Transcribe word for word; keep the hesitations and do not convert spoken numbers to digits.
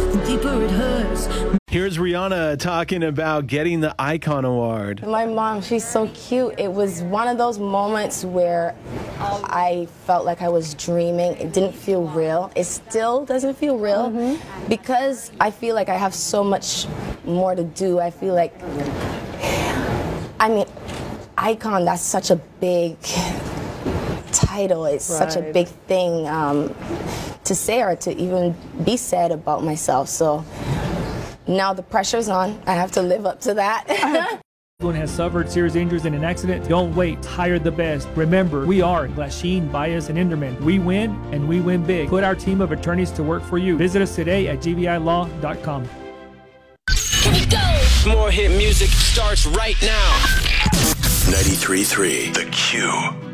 the deeper it hurts. Here's Rihanna talking about getting the Icon Award. My mom, she's so cute. It was one of those moments where I felt like I was dreaming. It didn't feel real. It still doesn't feel real mm-hmm. because I feel like I have so much more to do. I feel like, I mean, Icon, that's such a big title. It's right. such a big thing um, to say or to even be said about myself. So now the pressure's on. I have to live up to that. Everyone has suffered serious injuries in an accident. Don't wait. Hire the best. Remember, we are Glasheen, Bias, and Inderman. We win, and we win big. Put our team of attorneys to work for you. Visit us today at g v i law dot com. Here we go! More hit music starts right now. ninety-three point three The Q.